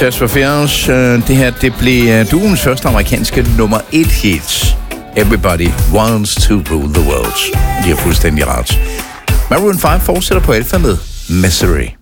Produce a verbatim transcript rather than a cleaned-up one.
Tears for Fears. Det her, det blev duens første amerikanske nummer et hit. Everybody wants to rule the world. De er fuldstændig ret. Maroon fem fortsætter på alfa med Misery.